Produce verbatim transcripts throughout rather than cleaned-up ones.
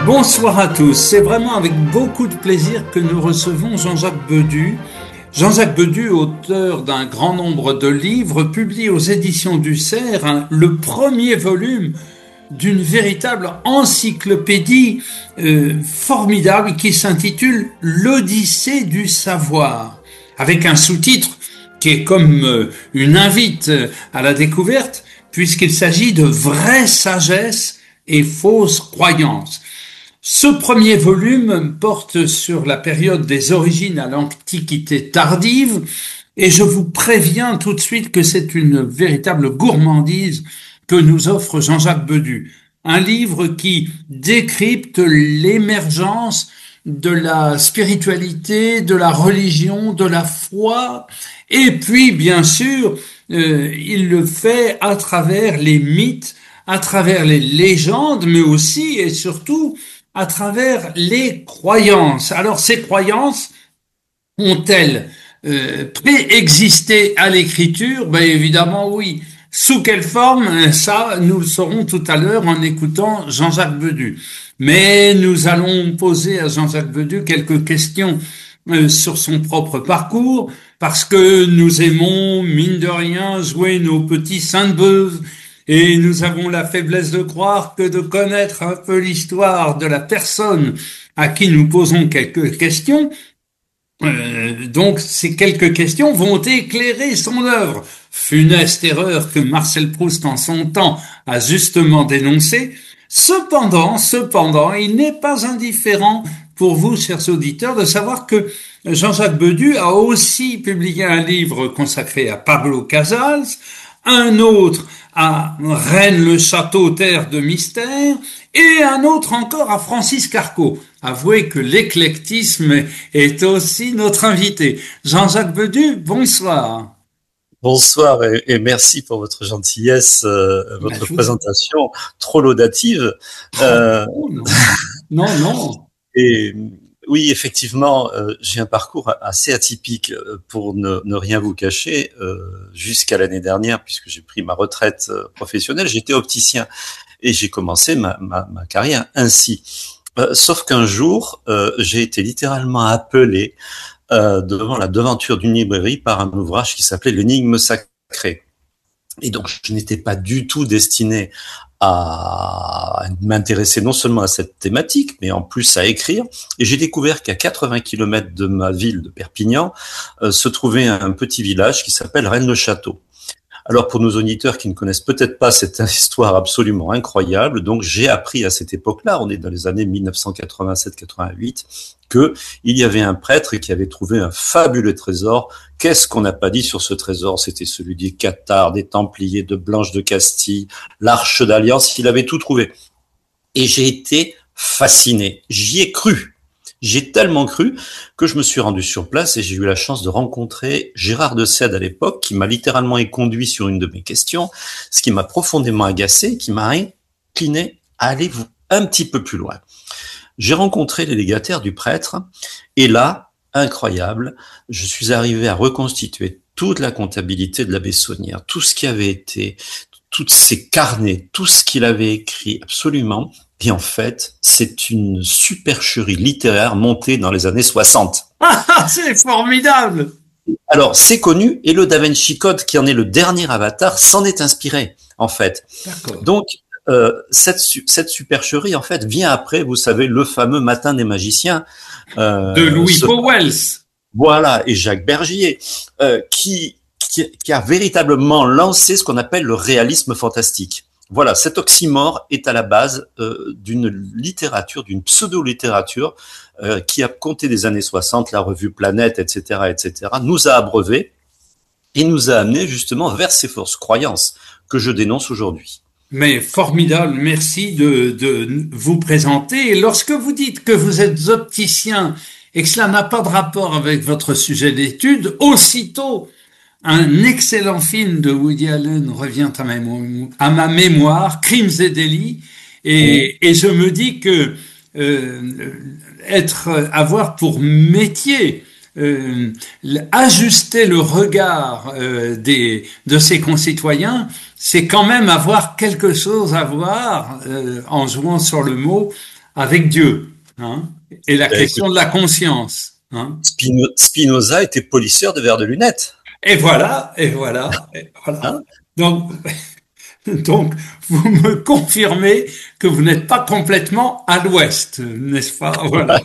Bonsoir à tous, c'est vraiment avec beaucoup de plaisir que nous recevons Jean-Jacques Bedu. Jean-Jacques Bedu, auteur d'un grand nombre de livres, publie aux éditions du Cerf hein, le premier volume d'une véritable encyclopédie euh, formidable qui s'intitule « L'Odyssée du savoir », avec un sous-titre qui est comme euh, une invite à la découverte, puisqu'il s'agit de vraie sagesse et fausses croyances. Ce premier volume porte sur la période des origines à l'Antiquité tardive et je vous préviens tout de suite que c'est une véritable gourmandise que nous offre Jean-Jacques Bedu. Un livre qui décrypte l'émergence de la spiritualité, de la religion, de la foi et puis bien sûr euh, il le fait à travers les mythes, à travers les légendes mais aussi et surtout à travers les croyances. Alors, ces croyances ont-elles euh, préexisté à l'écriture? Ben évidemment, oui. Sous quelle forme? Ça, nous le saurons tout à l'heure en écoutant Jean-Jacques Bedu. Mais nous allons poser à Jean-Jacques Bedu quelques questions euh, sur son propre parcours, parce que nous aimons, mine de rien, jouer nos petits saints de beuve. Et nous avons la faiblesse de croire que de connaître un peu l'histoire de la personne à qui nous posons quelques questions, euh, donc ces quelques questions vont éclairer son œuvre. Funeste erreur que Marcel Proust en son temps a justement dénoncée. Cependant, cependant, il n'est pas indifférent pour vous, chers auditeurs, de savoir que Jean-Jacques Bedu a aussi publié un livre consacré à Pablo Casals, un autre à Rennes le Château, terre de mystère, et un autre encore à Francis Carco. Avouez que l'éclectisme est aussi notre invité. Jean-Jacques Bedu, bonsoir. Bonsoir et, et merci pour votre gentillesse, euh, votre ben, présentation trop laudative. Euh... Oh, non, non. non. Et oui, effectivement, euh, j'ai un parcours assez atypique pour ne, ne rien vous cacher. Euh, jusqu'à l'année dernière, puisque j'ai pris ma retraite euh, professionnelle, j'étais opticien et j'ai commencé ma, ma, ma carrière ainsi. Euh, sauf qu'un jour, euh, j'ai été littéralement appelé euh, devant la devanture d'une librairie par un ouvrage qui s'appelait L'énigme sacrée. Et donc, je n'étais pas du tout destiné à m'intéresser non seulement à cette thématique, mais en plus à écrire. Et j'ai découvert qu'à quatre-vingts kilomètres de ma ville de Perpignan, euh, se trouvait un petit village qui s'appelle Rennes-le-Château. Alors pour nos auditeurs qui ne connaissent peut-être pas cette histoire absolument incroyable, donc j'ai appris à cette époque-là, on est dans les années mille neuf cent quatre-vingt-sept quatre-vingt-huit, que il y avait un prêtre qui avait trouvé un fabuleux trésor. Qu'est-ce qu'on n'a pas dit sur ce trésor? C'était celui des Cathares, des Templiers, de Blanche de Castille, l'Arche d'Alliance, il avait tout trouvé. Et j'ai été fasciné, j'y ai cru. J'ai tellement cru que je me suis rendu sur place et j'ai eu la chance de rencontrer Gérard de Sède à l'époque, qui m'a littéralement éconduit sur une de mes questions, ce qui m'a profondément agacé, qui m'a incliné à aller un petit peu plus loin. J'ai rencontré les légataires du prêtre et là, incroyable, je suis arrivé à reconstituer toute la comptabilité de l'abbé Saunière, tout ce qui avait été, tous ses carnets, tout ce qu'il avait écrit, absolument. Et en fait, c'est une supercherie littéraire montée dans les années soixante. Ah, c'est formidable! Alors, c'est connu, et le Da Vinci Code, qui en est le dernier avatar, s'en est inspiré, en fait. D'accord. Donc, euh, cette, cette supercherie, en fait, vient après, vous savez, le fameux Matin des magiciens. Euh, de Louis ce... Pauwels. Voilà, et Jacques Bergier, euh, qui, qui, qui a véritablement lancé ce qu'on appelle le réalisme fantastique. Voilà, cet oxymore est à la base euh, d'une littérature, d'une pseudo-littérature euh, qui a compté des années soixante, la revue Planète, et cetera, et cetera, nous a abreuvés et nous a amenés justement vers ces fausses croyances que je dénonce aujourd'hui. Mais formidable, merci de, de vous présenter. Et lorsque vous dites que vous êtes opticien et que cela n'a pas de rapport avec votre sujet d'étude, aussitôt un excellent film de Woody Allen revient à ma, à ma mémoire, Crimes et délits, et, et je me dis que euh, être, avoir pour métier euh, ajuster le regard euh, des de ses concitoyens, c'est quand même avoir quelque chose à voir euh, en jouant sur le mot avec Dieu, hein, et la Eh, question écoute, de la conscience. Hein. Spino- Spinoza était polisseur de verres de lunettes. Et voilà, et voilà, et voilà. Hein. Donc, donc, vous me confirmez que vous n'êtes pas complètement à l'ouest, n'est-ce pas? Voilà.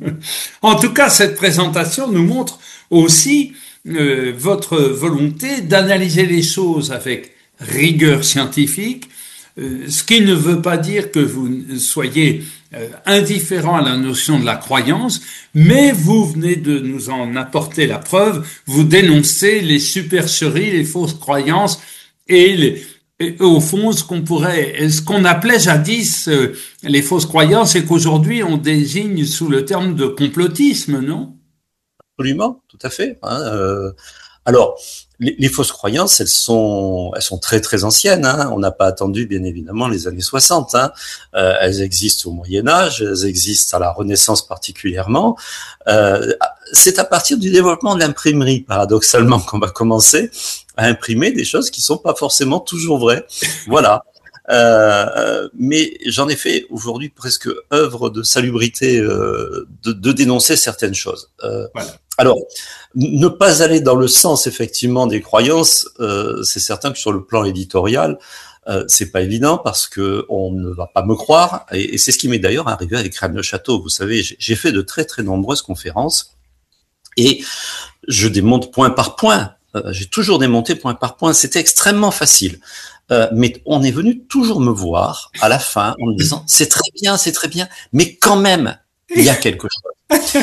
En tout cas, cette présentation nous montre aussi euh, votre volonté d'analyser les choses avec rigueur scientifique, euh, ce qui ne veut pas dire que vous soyez euh, indifférent à la notion de la croyance, mais vous venez de nous en apporter la preuve, vous dénoncez les supercheries, les fausses croyances et les, et au fond, ce qu'on pourrait, ce qu'on appelait jadis euh, les fausses croyances, et qu'aujourd'hui on désigne sous le terme de complotisme, non? Absolument, tout à fait. Hein, euh, alors, les, les fausses croyances, elles sont, elles sont très très anciennes. Hein. On n'a pas attendu, bien évidemment, les années soixante. Hein. Euh, elles existent au Moyen Âge, elles existent à la Renaissance particulièrement. Euh, c'est à partir du développement de l'imprimerie, paradoxalement, qu'on va commencer à imprimer des choses qui sont pas forcément toujours vraies. Voilà. Euh, mais j'en ai fait aujourd'hui presque œuvre de salubrité euh, de, de dénoncer certaines choses. Euh, Voilà. alors, ne pas aller dans le sens effectivement des croyances, euh, c'est certain que sur le plan éditorial, euh, c'est pas évident parce que on ne va pas me croire, et, et c'est ce qui m'est d'ailleurs arrivé avec Rennes-le-Château. Vous savez, j'ai, j'ai fait de très très nombreuses conférences et je démonte point par point. Euh, j'ai toujours démonté point par point. C'était extrêmement facile. Euh, mais on est venu toujours me voir à la fin en me disant c'est très bien, c'est très bien, mais quand même il y a quelque chose.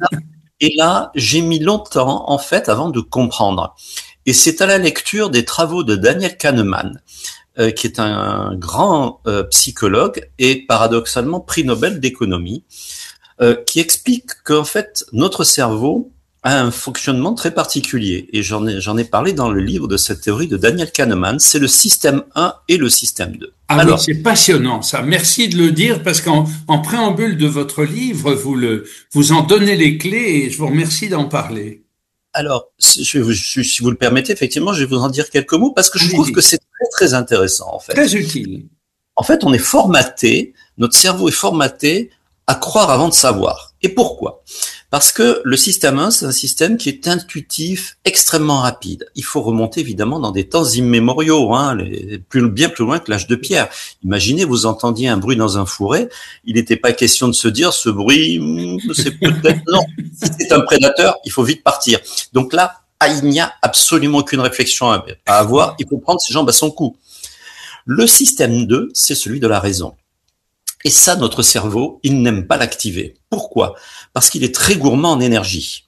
Et là, j'ai mis longtemps en fait avant de comprendre. Et c'est à la lecture des travaux de Daniel Kahneman, euh, qui est un grand euh, psychologue et paradoxalement prix Nobel d'économie, euh, qui explique qu'en fait notre cerveau a un fonctionnement très particulier. Et j'en ai, j'en ai parlé dans le livre de cette théorie de Daniel Kahneman. C'est le système un et le système deux. Ah oui, Alors, c'est passionnant ça. Merci de le dire parce qu'en en préambule de votre livre, vous le vous en donnez les clés et je vous remercie d'en parler. alors, si, je, je, si vous le permettez, effectivement, je vais vous en dire quelques mots parce que je trouve que Allez-y. c'est très très intéressant en fait. Très utile. En fait, on est formaté, notre cerveau est formaté à croire avant de savoir. Et pourquoi? Parce que le système un, c'est un système qui est intuitif, extrêmement rapide. Il faut remonter évidemment dans des temps immémoriaux, hein, les, plus, bien plus loin que l'âge de pierre. Imaginez, vous entendiez un bruit dans un fourré, il n'était pas question de se dire ce bruit, c'est peut-être non. Si c'est un prédateur, il faut vite partir. Donc là, ah, il n'y a absolument aucune réflexion à avoir. Il faut prendre ses jambes à son cou. Le système deux, c'est celui de la raison. Et ça, notre cerveau, il n'aime pas l'activer. Pourquoi? Parce qu'il est très gourmand en énergie.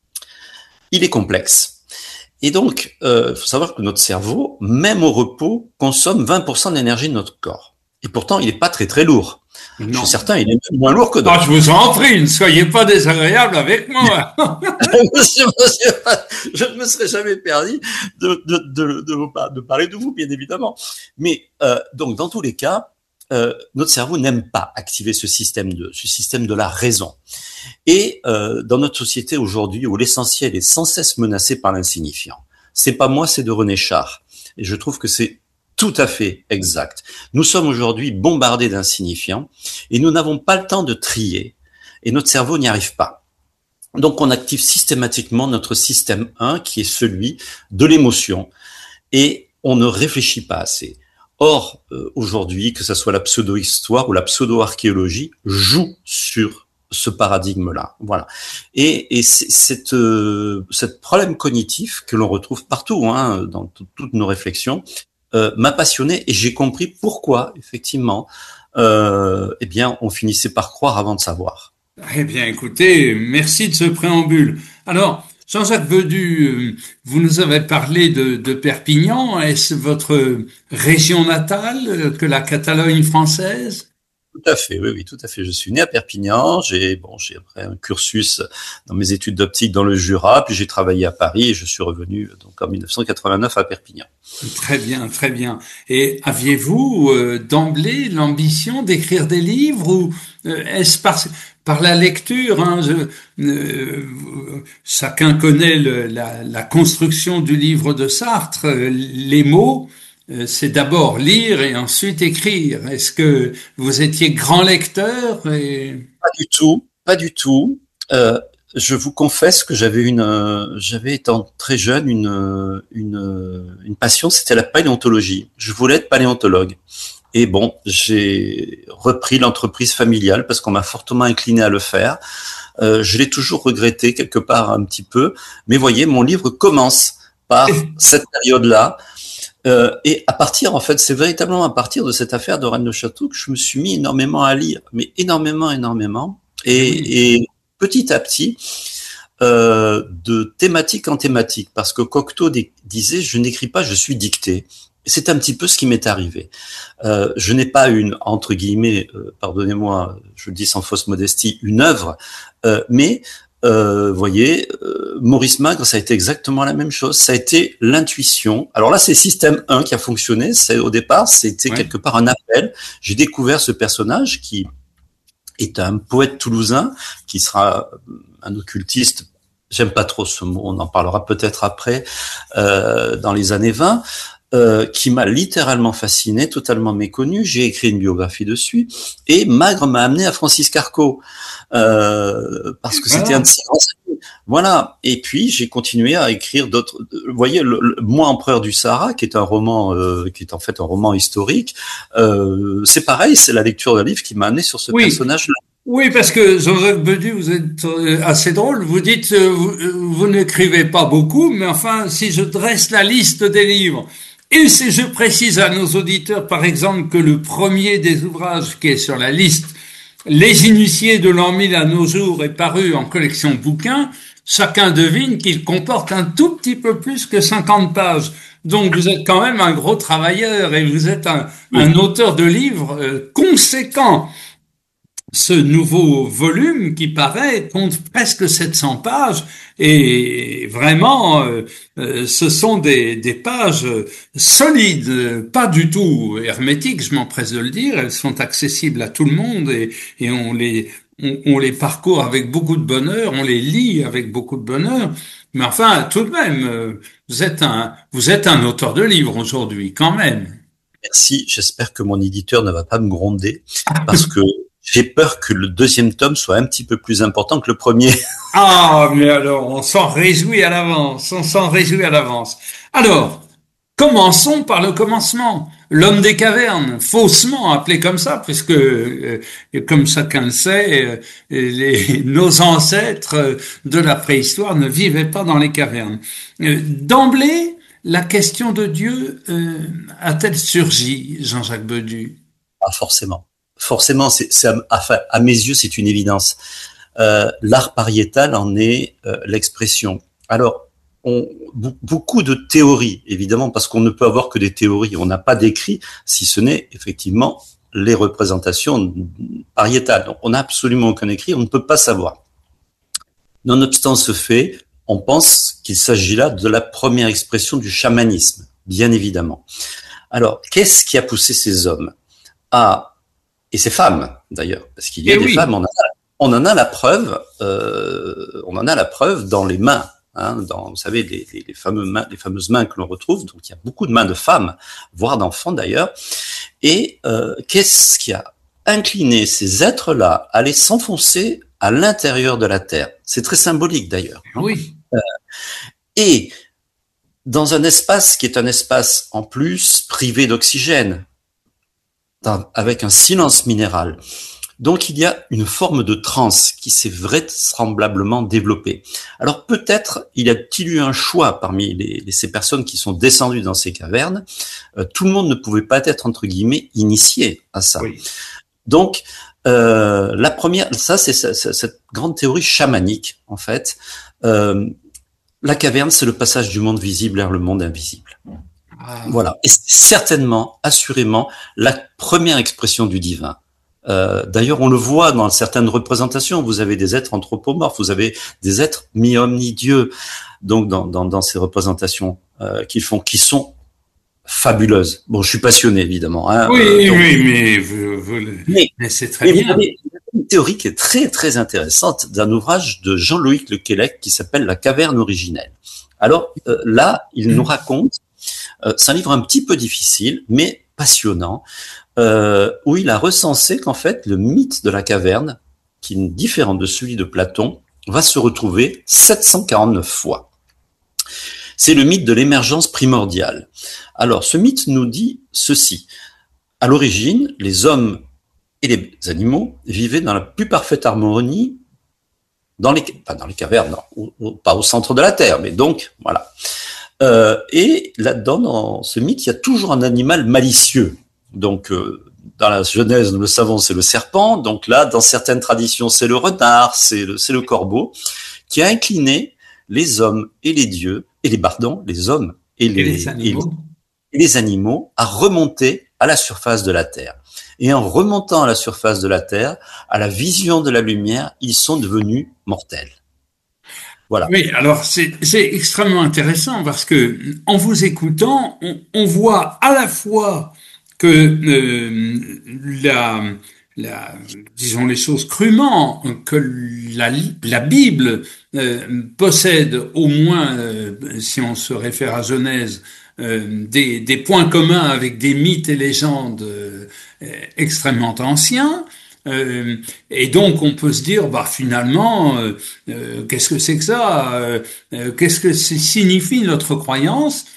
Il est complexe. Et donc, il euh, faut savoir que notre cerveau, même au repos, consomme vingt pour cent de l'énergie de notre corps. Et pourtant, il n'est pas très très lourd. Non. Chez certains, il est même moins lourd que d'autres. Ah, je vous en prie, ne soyez pas désagréable avec moi. monsieur, monsieur, je ne me serais jamais permis de, de, de, de, vous, de parler de vous, bien évidemment. Mais euh, donc, dans tous les cas, Euh, notre cerveau n'aime pas activer ce système de ce système de la raison. Et euh, dans notre société aujourd'hui, où l'essentiel est sans cesse menacé par l'insignifiant, c'est pas moi, c'est de René Char. Et je trouve que c'est tout à fait exact. Nous sommes aujourd'hui bombardés d'insignifiants et nous n'avons pas le temps de trier. Et notre cerveau n'y arrive pas. Donc on active systématiquement notre système un, qui est celui de l'émotion, et on ne réfléchit pas assez. Or, euh, aujourd'hui, que ce soit la pseudo-histoire ou la pseudo-archéologie, joue sur ce paradigme-là. Voilà. Et, et c'est, cette, euh, cette problème cognitif que l'on retrouve partout, hein, dans t- toutes nos réflexions, euh, m'a passionné et j'ai compris pourquoi, effectivement, euh, eh bien, on finissait par croire avant de savoir. Eh bien, écoutez, merci de ce préambule. Alors, Jean-Jacques Bedu, vous nous avez parlé de, de Perpignan. Est-ce votre région natale que la Catalogne française? Tout à fait, oui, oui, tout à fait. Je suis né à Perpignan. J'ai, bon, j'ai après un cursus dans mes études d'optique dans le Jura, puis j'ai travaillé à Paris et je suis revenu donc en dix-neuf cent quatre-vingt-neuf à Perpignan. Très bien, très bien. Et aviez-vous euh, d'emblée l'ambition d'écrire des livres ou euh, est-ce par, par la lecture, hein, je, euh, chacun connaît le, la, la construction du livre de Sartre, euh, les mots. euh, c'est d'abord lire et ensuite écrire. Est-ce que vous étiez grand lecteur et... Pas du tout, pas du tout. Euh, je vous confesse que j'avais une, euh, j'avais étant très jeune une, une, une passion, c'était la paléontologie. Je voulais être paléontologue. Et bon, j'ai repris l'entreprise familiale parce qu'on m'a fortement incliné à le faire. Euh, je l'ai toujours regretté quelque part un petit peu. Mais voyez, mon livre commence par cette période-là. Euh, et à partir, en fait, c'est véritablement à partir de cette affaire de Rennes-le-Château que je me suis mis énormément à lire. Mais énormément, énormément. Et, oui. et petit à petit, euh, de thématique en thématique. Parce que Cocteau disait, je n'écris pas, je suis dicté. C'est un petit peu ce qui m'est arrivé. Euh, je n'ai pas une, entre guillemets, euh, pardonnez-moi, je le dis sans fausse modestie, une œuvre, euh, mais, euh, voyez, euh, Maurice Magre, ça a été exactement la même chose. Ça a été l'intuition. Alors là, c'est Système un qui a fonctionné. C'est, au départ, c'était ouais. quelque part un appel. J'ai découvert ce personnage qui est un poète toulousain, qui sera un occultiste. J'aime pas trop ce mot, on en parlera peut-être après, euh, dans les années vingt. Euh, qui m'a littéralement fasciné, totalement méconnu. J'ai écrit une biographie dessus, et Magre m'a amené à Francis Carco, euh, parce que c'était ah. un de ses grands amis. Voilà. Et puis j'ai continué à écrire d'autres. Vous voyez, le, le Moi empereur du Sahara, qui est un roman, euh, qui est en fait un roman historique. Euh, c'est pareil, c'est la lecture d'un livre qui m'a amené sur ce oui. personnage-là. Oui, parce que Jean-Jacques Bedu, vous êtes assez drôle. Vous dites, vous, vous n'écrivez pas beaucoup, mais enfin, si je dresse la liste des livres. Et si je précise à nos auditeurs, par exemple, que le premier des ouvrages qui est sur la liste, Les Initiés de l'an mille à nos jours, est paru en collection bouquins, chacun devine qu'il comporte un tout petit peu plus que cinquante pages. Donc vous êtes quand même un gros travailleur et vous êtes un, oui. un auteur de livres euh, conséquent. Ce nouveau volume qui paraît compte presque sept cents pages et vraiment euh, euh, ce sont des, des pages solides, pas du tout hermétiques, je m'empresse de le dire. Elles sont accessibles à tout le monde et, et on les on, on les parcourt avec beaucoup de bonheur, on les lit avec beaucoup de bonheur. Mais enfin, tout de même, euh, vous êtes un vous êtes un auteur de livres aujourd'hui, quand même. Merci. J'espère que mon éditeur ne va pas me gronder parce que j'ai peur que le deuxième tome soit un petit peu plus important que le premier. Ah, mais alors, on s'en réjouit à l'avance, on s'en réjouit à l'avance. Alors, commençons par le commencement. L'homme des cavernes, faussement appelé comme ça, puisque, euh, comme chacun le sait, euh, les, nos ancêtres de la préhistoire ne vivaient pas dans les cavernes. Euh, d'emblée, la question de Dieu euh, a-t-elle surgi, Jean-Jacques Bedu? Pas forcément. Forcément, c'est, c'est à, à, à mes yeux, c'est une évidence. Euh, l'art pariétal en est euh, l'expression. Alors, on, beaucoup de théories, évidemment, parce qu'on ne peut avoir que des théories. On n'a pas d'écrit, si ce n'est effectivement les représentations pariétales. Donc, on n'a absolument aucun écrit, on ne peut pas savoir. Nonobstant ce fait, on pense qu'il s'agit là de la première expression du chamanisme, bien évidemment. Alors, qu'est-ce qui a poussé ces hommes à et ces femmes, d'ailleurs, parce qu'il y a et des oui. femmes, on en a, on en a la preuve, euh, on en a la preuve dans les mains, hein, dans, vous savez, les, les, les, fameux mains, les fameuses mains que l'on retrouve. Donc, il y a beaucoup de mains de femmes, voire d'enfants d'ailleurs. Et euh, qu'est-ce qui a incliné ces êtres-là à aller s'enfoncer à l'intérieur de la terre? C'est très symbolique d'ailleurs. Oui. Euh, et dans un espace qui est un espace en plus privé d'oxygène, avec un silence minéral. Donc, il y a une forme de transe qui s'est vraisemblablement développée. Alors, peut-être, il y a-t-il eu un choix parmi les, les, ces personnes qui sont descendues dans ces cavernes. Euh, tout le monde ne pouvait pas être, entre guillemets, initié à ça. Oui. Donc, euh, la première, ça, c'est, c'est, c'est cette grande théorie chamanique, en fait. Euh, la caverne, c'est le passage du monde visible vers le monde invisible. Ah. Voilà, et c'est certainement, assurément, la première expression du divin. Euh, d'ailleurs, on le voit dans certaines représentations. Vous avez des êtres anthropomorphes, vous avez des êtres mi-homme, mi-dieu. Donc, dans, dans, dans ces représentations euh, qu'ils font, qui sont fabuleuses. Bon, je suis passionné, évidemment. Hein, oui, euh, donc, oui, mais, vous, vous le... mais, mais c'est très mais bien. Vous avez une théorie qui est très, très intéressante d'un ouvrage de Jean-Loïc Le Quélec qui s'appelle La caverne originelle. Alors euh, là, il nous raconte Euh, c'est un livre un petit peu difficile, mais passionnant, euh, où il a recensé qu'en fait, le mythe de la caverne, qui est différent de celui de Platon, va se retrouver sept cent quarante-neuf fois. C'est le mythe de l'émergence primordiale. Alors, ce mythe nous dit ceci. À l'origine, les hommes et les animaux vivaient dans la plus parfaite harmonie dans les, pas dans les cavernes, non, ou, ou, pas au centre de la Terre, mais donc, voilà. Euh, et là-dedans, dans ce mythe, il y a toujours un animal malicieux. Donc, euh, dans la Genèse, nous le savons, c'est le serpent. Donc là, dans certaines traditions, c'est le renard, c'est le, c'est le corbeau, qui a incliné les hommes et les dieux, et les pardon, les hommes et les, et les animaux. Et les, et les animaux à remonter à la surface de la Terre. Et en remontant à la surface de la Terre, à la vision de la lumière, ils sont devenus mortels. Voilà. Oui, alors c'est, c'est extrêmement intéressant parce que en vous écoutant, on, on voit à la fois que euh, la, la, disons les choses crûment, que la, la Bible euh, possède au moins, euh, si on se réfère à Genèse, euh, des, des points communs avec des mythes et légendes euh, extrêmement anciens. Euh, et donc on peut se dire, bah finalement, euh, euh, qu'est-ce que c'est que ça euh, euh, Qu'est-ce que c'est, signifie notre croyance?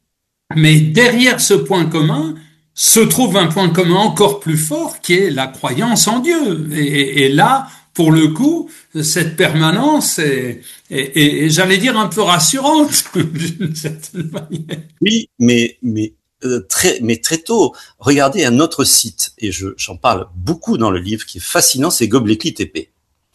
Mais derrière ce point commun se trouve un point commun encore plus fort qui est la croyance en Dieu. Et, et là, pour le coup, cette permanence est, est, est, est j'allais dire, un peu rassurante d'une certaine manière. Oui, mais mais euh, très mais très tôt. Regardez un autre site et je j'en parle beaucoup dans le livre qui est fascinant, c'est Göbekli Tepe.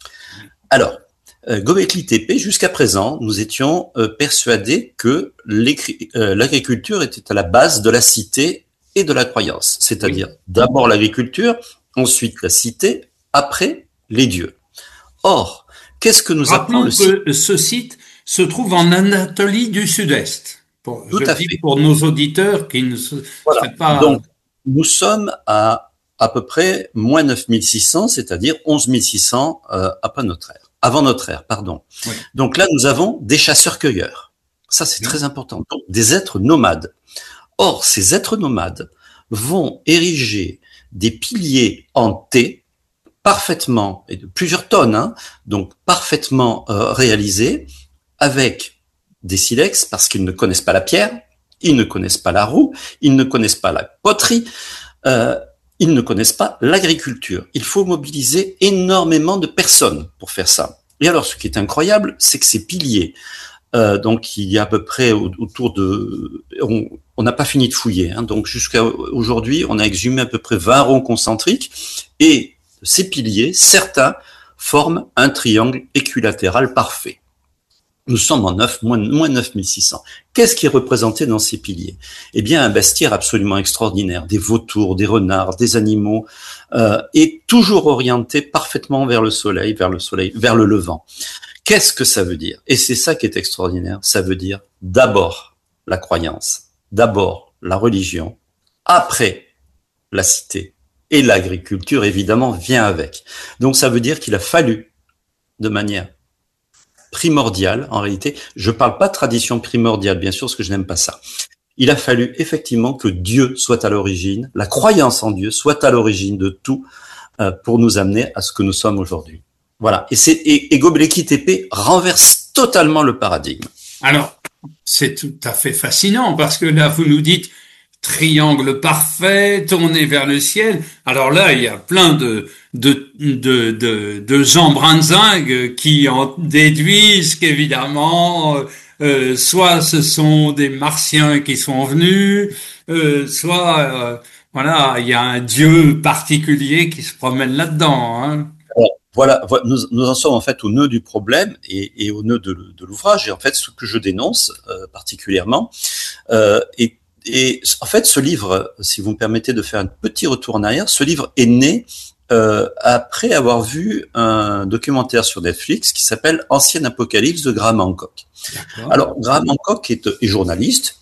Alors, euh, Göbekli Tepe, jusqu'à présent, nous étions euh, persuadés que euh, l'agriculture était à la base de la cité et de la croyance, c'est-à-dire oui. D'abord l'agriculture, ensuite la cité, après les dieux. Or, qu'est-ce que nous Rappelons apprend le site ? que ce site se trouve en Anatolie du Sud-Est. Pour, Tout je à dis fait. Pour nos auditeurs qui ne se, voilà. seraient pas... Donc, nous sommes à à peu près moins neuf mille six cents, c'est-à-dire onze mille six cents euh, après notre ère, avant notre ère, pardon. Oui. Donc là, nous avons des chasseurs-cueilleurs. Ça, c'est oui. très important. Donc, des êtres nomades. Or, ces êtres nomades vont ériger des piliers en T, parfaitement, et de plusieurs tonnes, hein, donc parfaitement euh, réalisés, avec des silex, parce qu'ils ne connaissent pas la pierre, ils ne connaissent pas la roue, ils ne connaissent pas la poterie, euh, ils ne connaissent pas l'agriculture. Il faut mobiliser énormément de personnes pour faire ça. Et alors, ce qui est incroyable, c'est que ces piliers, euh, donc il y a à peu près autour de... On n'a pas fini de fouiller, hein, donc jusqu'à aujourd'hui, on a exhumé à peu près vingt ronds concentriques, et ces piliers, certains, forment un triangle équilatéral parfait. Nous sommes en neuf, moins, moins neuf mille six cents. Qu'est-ce qui est représenté dans ces piliers ? Eh bien, un bestiaire absolument extraordinaire, des vautours, des renards, des animaux, euh, et toujours orienté parfaitement vers le soleil, vers le soleil, vers le levant. Qu'est-ce que ça veut dire ? Et c'est ça qui est extraordinaire. Ça veut dire d'abord la croyance, d'abord la religion, après la cité. Et l'agriculture, évidemment, vient avec. Donc, ça veut dire qu'il a fallu, de manière primordiale, en réalité, je parle pas de tradition primordiale, bien sûr, parce que je n'aime pas ça. Il a fallu effectivement que Dieu soit à l'origine, la croyance en Dieu soit à l'origine de tout, euh, pour nous amener à ce que nous sommes aujourd'hui. Voilà. Et c'est et, et Göbekli Tepe renverse totalement le paradigme. Alors, c'est tout à fait fascinant parce que là, vous nous dites triangle parfait, tourné vers le ciel. Alors là, il y a plein de de de de, de gens brinzingues qui en déduisent qu'évidemment, euh, soit ce sont des martiens qui sont venus, euh, soit euh, voilà, il y a un dieu particulier qui se promène là-dedans. Hein. Voilà, nous, nous en sommes en fait au nœud du problème et, et au nœud de, de l'ouvrage. Et en fait, ce que je dénonce euh, particulièrement, euh, et, et en fait, ce livre, si vous me permettez de faire un petit retour en arrière, ce livre est né euh, après avoir vu un documentaire sur Netflix qui s'appelle Ancienne Apocalypse de Graham Hancock. D'accord. Alors, Graham Hancock est, est journaliste,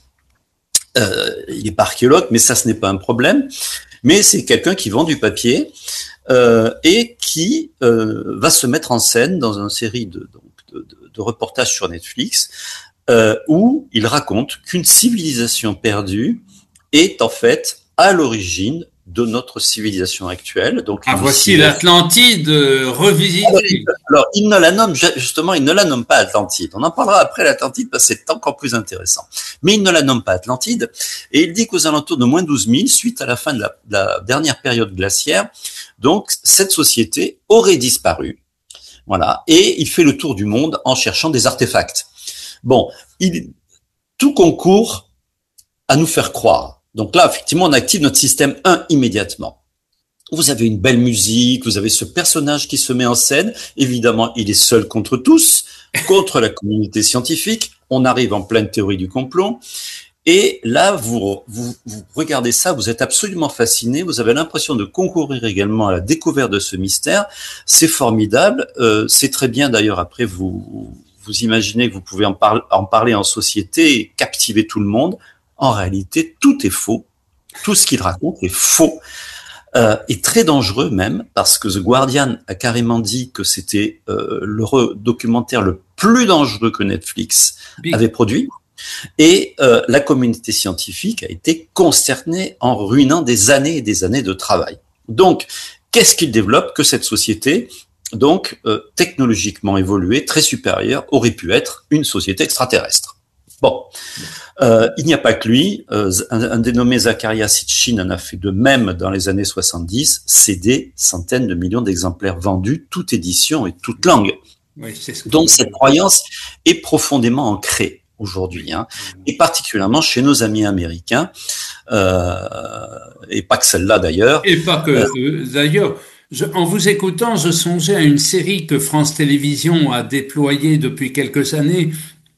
euh, il est pas archéologue, mais ça, ce n'est pas un problème. Mais c'est quelqu'un qui vend du papier. Euh, et qui euh, va se mettre en scène dans une série de, donc, de, de, de reportages sur Netflix euh, où il raconte qu'une civilisation perdue est en fait à l'origine de notre civilisation actuelle. Donc, ah, voici l'Atlantide euh, revisitée. Alors il, alors, il ne la nomme, justement, il ne la nomme pas Atlantide. On en parlera après l'Atlantide parce que c'est encore plus intéressant. Mais il ne la nomme pas Atlantide. Et il dit qu'aux alentours de moins douze mille, suite à la fin de la, de la dernière période glaciaire, donc, cette société aurait disparu. Voilà. Et il fait le tour du monde en cherchant des artefacts. Bon, il, tout concourt à nous faire croire. Donc là, effectivement, on active notre système un immédiatement. Vous avez une belle musique, vous avez ce personnage qui se met en scène. Évidemment, il est seul contre tous, contre la communauté scientifique. On arrive en pleine théorie du complot. Et là, vous, vous, vous regardez ça, vous êtes absolument fasciné. Vous avez l'impression de concourir également à la découverte de ce mystère. C'est formidable. Euh, c'est très bien d'ailleurs. Après, vous, vous imaginez que vous pouvez en, par- en parler en société et captiver tout le monde. En réalité, tout est faux. Tout ce qu'il raconte est faux. Euh, et très dangereux même, parce que The Guardian a carrément dit que c'était euh, le re- documentaire le plus dangereux que Netflix oui. avait produit. Et euh, la communauté scientifique a été consternée en ruinant des années et des années de travail. Donc, qu'est-ce qu'il développe que cette société, donc euh, technologiquement évoluée, très supérieure, aurait pu être une société extraterrestre? Bon, euh, il n'y a pas que lui. Euh, un, un dénommé Zecharia Sitchin en a fait de même dans les années soixante-dix. C'est des centaines de millions d'exemplaires vendus, toute édition et toute langue. Oui, c'est ce que Donc cette croyance est profondément ancrée aujourd'hui, hein, et particulièrement chez nos amis américains, euh, et pas que celle-là d'ailleurs. Et pas que euh, d'ailleurs. Je, en vous écoutant, je songeais à une série que France Télévisions a déployée depuis quelques années,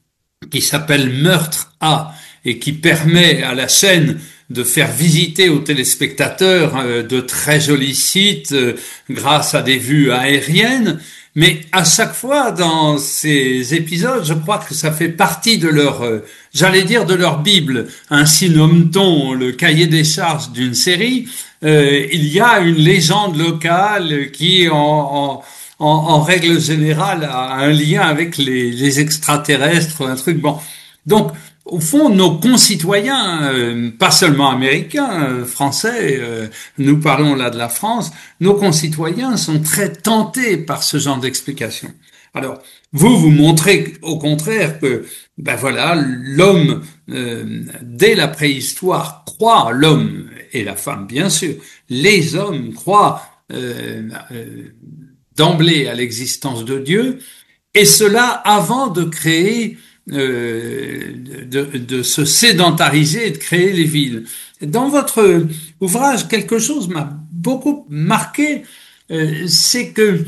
qui s'appelle Meurtre A, et qui permet à la chaîne de faire visiter aux téléspectateurs euh, de très jolis sites euh, grâce à des vues aériennes. Mais à chaque fois dans ces épisodes, je crois que ça fait partie de leur, euh, j'allais dire de leur Bible. Ainsi nomme-t-on le cahier des charges d'une série. Euh, il y a une légende locale qui, en, en, en, en règle générale, a un lien avec les, les extraterrestres, un truc bon. Donc, au fond, nos concitoyens, euh, pas seulement américains, euh, français, euh, nous parlons là de la France, nos concitoyens sont très tentés par ce genre d'explication. Alors, vous, vous montrez au contraire que, ben voilà, l'homme, euh, dès la préhistoire, croit, l'homme et la femme, bien sûr, les hommes croient euh, euh, d'emblée à l'existence de Dieu, et cela avant de créer Euh, de, de se sédentariser et de créer les villes. Dans votre ouvrage, quelque chose m'a beaucoup marqué, euh, c'est que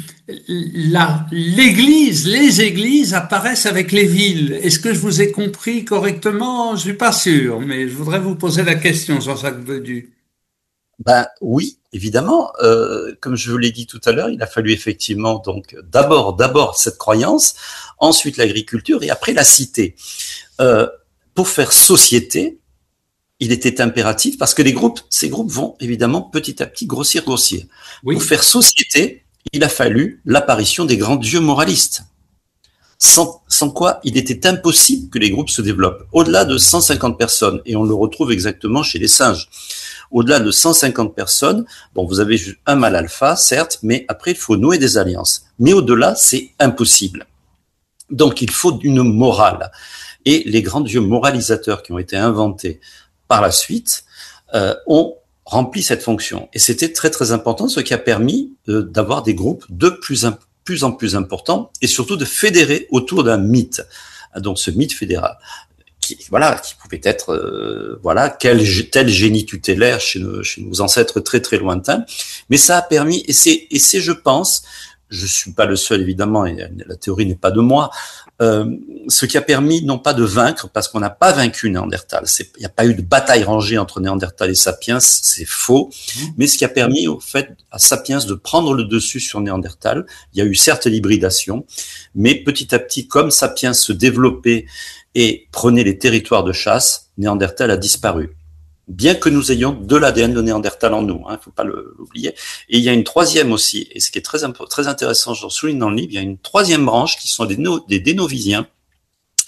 la, l'église, les églises apparaissent avec les villes. Est-ce que je vous ai compris correctement? Je suis pas sûr, mais je voudrais vous poser la question, Jean-Jacques Bedu. Ben oui, évidemment. Euh, comme je vous l'ai dit tout à l'heure, il a fallu effectivement donc d'abord, d'abord cette croyance, ensuite l'agriculture et après la cité. Euh, pour faire société, il était impératif parce que les groupes, ces groupes vont évidemment petit à petit grossir, grossir. Oui. Pour faire société, il a fallu l'apparition des grands dieux moralistes. Sans, sans quoi il était impossible que les groupes se développent. Au-delà de cent cinquante personnes, et on le retrouve exactement chez les singes. Au-delà de cent cinquante personnes, bon, vous avez un mâle alpha, certes, mais après, il faut nouer des alliances. Mais au-delà, c'est impossible. Donc, il faut une morale. Et les grands dieux moralisateurs qui ont été inventés par la suite euh, ont rempli cette fonction. Et c'était très, très important, ce qui a permis euh, d'avoir des groupes de plus, in- plus en plus importants et surtout de fédérer autour d'un mythe. Donc, ce mythe fédéral. Qui, voilà, qui pouvait être, euh, voilà, quel, tel génie tutélaire chez nos, chez nos ancêtres très très lointains, mais ça a permis, et c'est, et c'est, je pense, je suis pas le seul évidemment, et la théorie n'est pas de moi, euh, ce qui a permis non pas de vaincre, parce qu'on n'a pas vaincu Néandertal, il n'y a pas eu de bataille rangée entre Néandertal et Sapiens, c'est faux, mmh. mais ce qui a permis au fait à Sapiens de prendre le dessus sur Néandertal, il y a eu certes l'hybridation, mais petit à petit, comme Sapiens se développait et prenait les territoires de chasse, Néandertal a disparu. Bien que nous ayons de l'A D N de Néandertal en nous, il hein, ne faut pas le, l'oublier. Et il y a une troisième aussi, et ce qui est très, très intéressant, je le souligne dans le livre, il y a une troisième branche qui sont des, no, des Dénovisiens,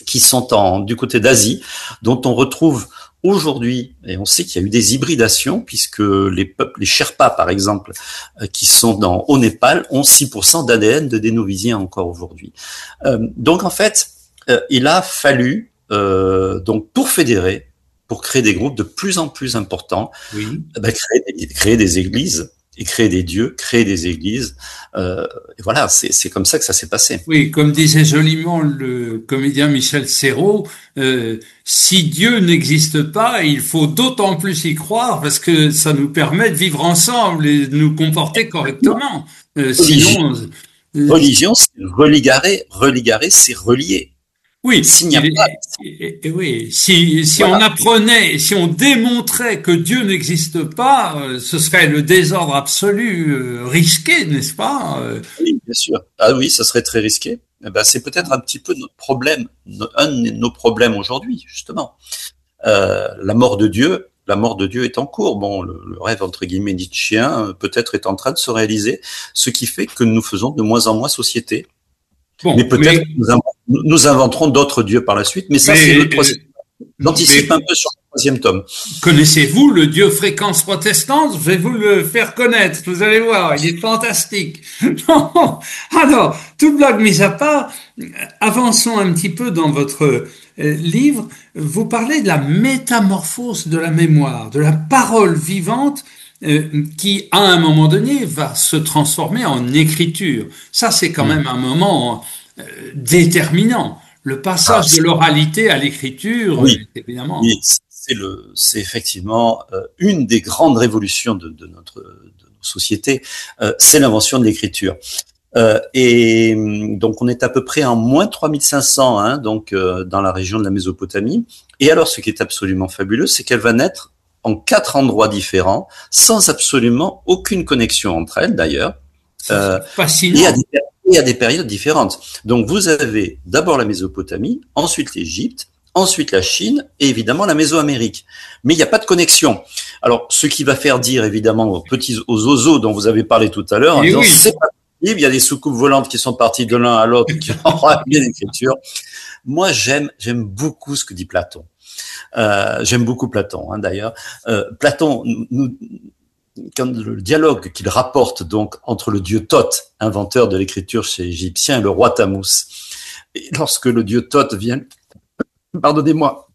qui sont en, du côté d'Asie, dont on retrouve aujourd'hui, et on sait qu'il y a eu des hybridations, puisque les peuples, les Sherpas par exemple, euh, qui sont dans, au Népal, ont six pour cent d'A D N de Dénovisien encore aujourd'hui. Euh, donc en fait, euh, il a fallu, euh, donc pour fédérer, pour créer des groupes de plus en plus importants, oui. eh ben, créer, des, créer des églises, et créer des dieux, créer des églises. Euh, et voilà, c'est, c'est comme ça que ça s'est passé. Oui, comme disait joliment le comédien Michel Serrault, euh, si Dieu n'existe pas, il faut d'autant plus y croire parce que ça nous permet de vivre ensemble et de nous comporter correctement. Euh, Religion, sinon, euh, religion, c'est religarer, religarer, c'est relier. oui, S'il n'y a et, pas, et, et oui, si, si voilà. on apprenait, si on démontrait que Dieu n'existe pas, euh, ce serait le désordre absolu, euh, risqué, n'est-ce pas euh, Oui, bien sûr. Ah oui, ça serait très risqué. Eh ben, c'est peut-être un petit peu notre problème, un de nos problèmes aujourd'hui, justement. Euh, la mort de Dieu, la mort de Dieu est en cours. Bon, le, le rêve entre guillemets nietzschéen peut-être est en train de se réaliser, ce qui fait que nous faisons de moins en moins société. Bon, mais peut-être mais... nous, invent, nous inventerons d'autres dieux par la suite, mais ça mais, c'est le troisième. Euh, J'anticipe mais... un peu sur le troisième tome. Connaissez-vous le dieu fréquence protestante? Je vais vous le faire connaître, vous allez voir, il est fantastique. Non, alors, toute blague mise à part, avançons un petit peu dans votre livre. Vous parlez de la métamorphose de la mémoire, de la parole vivante euh, qui, à un moment donné, va se transformer en écriture. Ça, c'est quand mmh. même un moment euh, déterminant. Le passage ah, de l'oralité à l'écriture, oui, évidemment. Oui, c'est, le, c'est effectivement euh, une des grandes révolutions de, de notre de nos sociétés, euh, c'est l'invention de l'écriture. Euh, et donc on est à peu près en moins trois mille cinq cents, hein, donc euh, dans la région de la Mésopotamie. Et alors, ce qui est absolument fabuleux, c'est qu'elle va naître en quatre endroits différents, sans absolument aucune connexion entre elles, d'ailleurs. Euh, fascinant. Et à, des, et à des périodes différentes. Donc vous avez d'abord la Mésopotamie, ensuite l'Égypte, ensuite la Chine et évidemment la Mésoamérique. Mais il n'y a pas de connexion. Alors, ce qui va faire dire évidemment aux petits, aux oiseaux dont vous avez parlé tout à l'heure, en disant, oui. c'est pas possible, il y a des soucoupes volantes qui sont parties de l'un à l'autre, qui ont ramené l'écriture. Moi, j'aime, j'aime beaucoup ce que dit Platon. Euh, j'aime beaucoup Platon, hein, d'ailleurs. Euh, Platon, nous, quand le dialogue qu'il rapporte donc entre le dieu Thoth, inventeur de l'écriture chez les Égyptiens, et le roi Tammuz. Et lorsque le dieu Thoth vient, pardonnez-moi.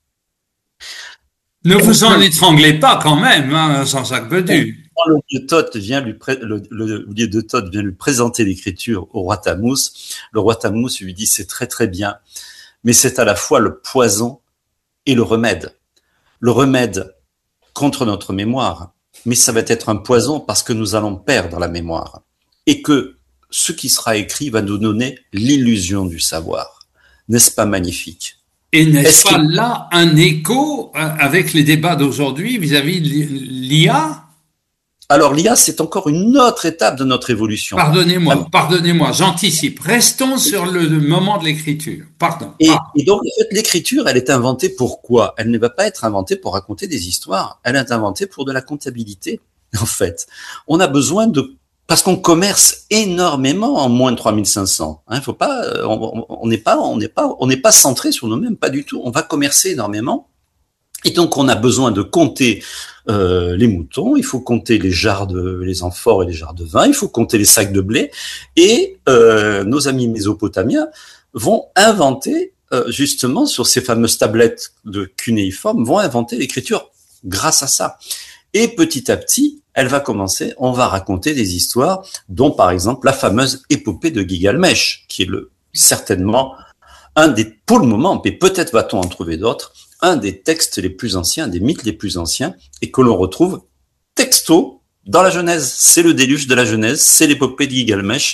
Ne vous en étranglez pas quand même, hein, Jean-Jacques Bedu. Quand le dieu Thoth vient lui, pré- le, le, le dieu de Thoth vient lui présenter l'écriture au roi Tammuz, le roi Tammuz lui dit c'est très très bien, mais c'est à la fois le poison et le remède. Le remède contre notre mémoire, mais ça va être un poison parce que nous allons perdre la mémoire et que ce qui sera écrit va nous donner l'illusion du savoir. N'est-ce pas magnifique? Et n'est-ce Est-ce pas qu'il... là un écho avec les débats d'aujourd'hui vis-à-vis de l'I A? Alors l'I A, c'est encore une autre étape de notre évolution. Pardonnez-moi, Alors, pardonnez-moi, j'anticipe. Restons sur le moment de l'écriture. Pardon. Et, Pardon. et donc, en fait, l'écriture, elle est inventée pour quoi? Elle ne va pas être inventée pour raconter des histoires. Elle est inventée pour de la comptabilité, en fait. On a besoin de... Parce qu'on commerce énormément en moins de trois mille cinq cents. Hein, faut pas, on n'est pas, on n'est pas, on n'est pas centré sur nous-mêmes, pas du tout. On va commercer énormément. Et donc, on a besoin de compter euh, les moutons, il faut compter les jarres de, les amphores et les jarres de vin, il faut compter les sacs de blé. Et euh, nos amis mésopotamiens vont inventer, euh, justement, sur ces fameuses tablettes de cunéiforme, vont inventer l'écriture grâce à ça. Et petit à petit, elle va commencer, on va raconter des histoires, dont par exemple la fameuse épopée de Gilgamesh, qui est le certainement un des, pour le moment, mais peut-être va-t-on en trouver d'autres, un des textes les plus anciens, des mythes les plus anciens, et que l'on retrouve texto dans la Genèse. C'est le déluge de la Genèse, c'est l'épopée de Gilgamesh,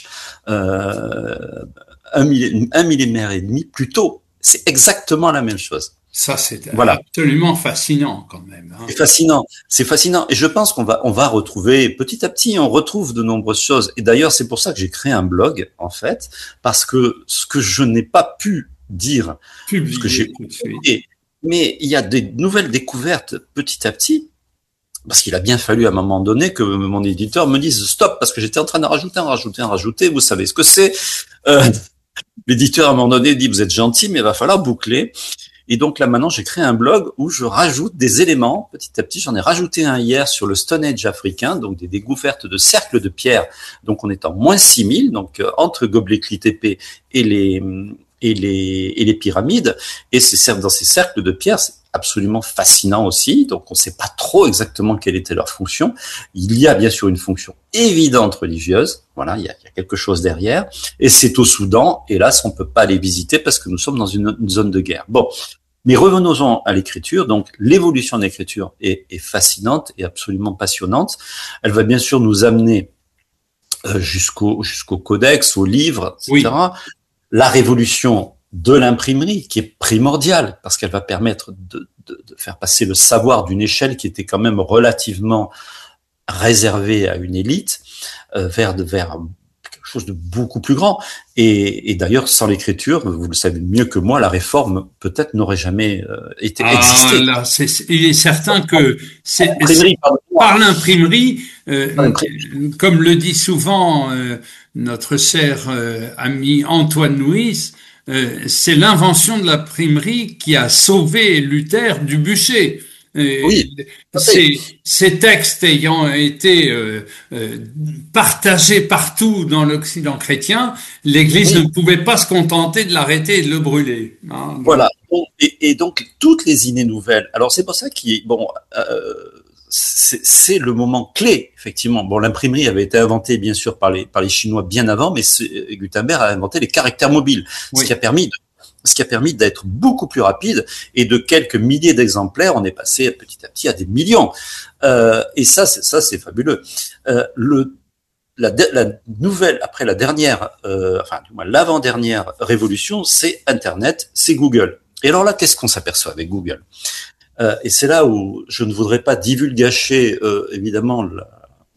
euh, un, millé, un millénaire et demi plus tôt. C'est exactement la même chose. Ça, c'est voilà. absolument fascinant quand même. Hein. C'est fascinant, c'est fascinant. Et je pense qu'on va, on va retrouver, petit à petit, on retrouve de nombreuses choses. Et d'ailleurs, c'est pour ça que j'ai créé un blog, en fait, parce que ce que je n'ai pas pu dire, Publier, ce que j'ai publié, mais il y a des nouvelles découvertes petit à petit, parce qu'il a bien fallu à un moment donné que mon éditeur me dise stop, parce que j'étais en train de rajouter, en rajouter, en rajouter. Vous savez ce que c'est. Euh, l'éditeur à un moment donné dit vous êtes gentil, mais il va falloir boucler. Et donc là maintenant j'ai créé un blog où je rajoute des éléments petit à petit. J'en ai rajouté un hier sur le Stone Age africain, donc des découvertes de cercles de pierre. Donc on est en moins six mille, donc euh, entre Göbekli Tepe et les et les et les pyramides. Et c'est dans ces cercles de pierre, c'est absolument fascinant aussi. Donc on ne sait pas trop exactement quelle était leur fonction. Il y a bien sûr une fonction évidente religieuse. Voilà, il y a, il y a quelque chose derrière. Et c'est au Soudan. Hélas, on ne peut pas les visiter parce que nous sommes dans une, une zone de guerre. Bon, mais revenons-en à l'écriture. Donc l'évolution de l'écriture est, est fascinante et absolument passionnante. Elle va bien sûr nous amener euh, jusqu'au jusqu'au codex, au livre, et cetera. Oui. La révolution de l'imprimerie qui est primordiale parce qu'elle va permettre de, de, de faire passer le savoir d'une échelle qui était quand même relativement réservée à une élite euh, vers, de, vers quelque chose de beaucoup plus grand. Et, et d'ailleurs, sans l'écriture, vous le savez mieux que moi, la réforme peut-être n'aurait jamais euh, été ah, existé. Là, c'est, il est certain que c'est, c'est par l'imprimerie, euh, comme le dit souvent euh, notre cher euh, ami Antoine Nuis, Euh, c'est l'invention de l'imprimerie qui a sauvé Luther du bûcher. Euh, oui, ces, ces textes ayant été euh, euh, partagés partout dans l'Occident chrétien, l'Église oui. ne pouvait pas se contenter de l'arrêter et de le brûler. Hein. Voilà. Et, et donc toutes les idées nouvelles. Alors c'est pour ça qu'il bon. Euh, C'est, c'est le moment clé, effectivement. Bon, l'imprimerie avait été inventée, bien sûr, par les, par les Chinois bien avant, mais Gutenberg a inventé les caractères mobiles, oui. ce qui a permis de, ce qui a permis d'être beaucoup plus rapide, et de quelques milliers d'exemplaires, on est passé petit à petit à des millions. Euh, et ça, c'est, ça, c'est fabuleux. Euh, le, la, la nouvelle, après la dernière, euh, enfin, du moins, l'avant-dernière révolution, c'est Internet, c'est Google. Et alors là, qu'est-ce qu'on s'aperçoit avec Google? Euh, et c'est là où je ne voudrais pas divulgacher, euh, évidemment, la,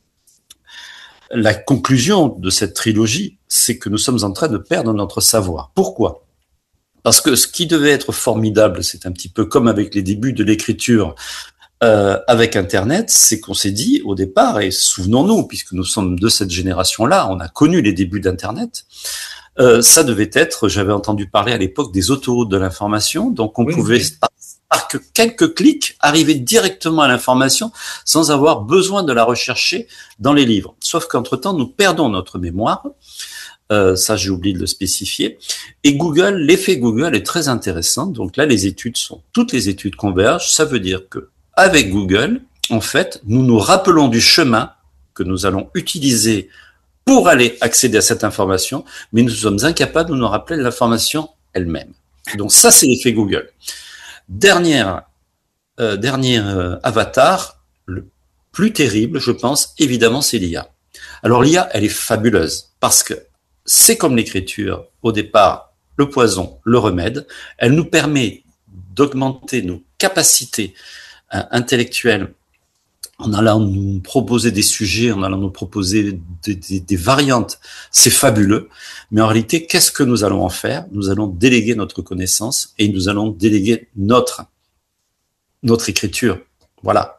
la conclusion de cette trilogie, c'est que nous sommes en train de perdre notre savoir. Pourquoi ? Parce que ce qui devait être formidable, c'est un petit peu comme avec les débuts de l'écriture euh, avec Internet, c'est qu'on s'est dit au départ, et souvenons-nous, puisque nous sommes de cette génération-là, on a connu les débuts d'Internet, euh, ça devait être, j'avais entendu parler à l'époque des autoroutes de l'information, donc on oui, pouvait... Oui. par que quelques clics, arriver directement à l'information sans avoir besoin de la rechercher dans les livres. Sauf qu'entre-temps, nous perdons notre mémoire. Euh, ça, j'ai oublié de le spécifier. Et Google, l'effet Google est très intéressant. Donc là, les études sont, toutes les études convergent. Ça veut dire que avec Google, en fait, nous nous rappelons du chemin que nous allons utiliser pour aller accéder à cette information, mais nous sommes incapables de nous rappeler l'information elle-même. Donc ça, c'est l'effet Google. Dernière, euh, dernier euh, avatar, le plus terrible, je pense, évidemment, c'est l'I A. Alors l'I A, elle est fabuleuse parce que c'est comme l'écriture, au départ, le poison, le remède. Elle nous permet d'augmenter nos capacités euh, intellectuelles en allant nous proposer des sujets, en allant nous proposer des, des, des variantes. C'est fabuleux. Mais en réalité, qu'est-ce que nous allons en faire ? Nous allons déléguer notre connaissance et nous allons déléguer notre, notre écriture. Voilà.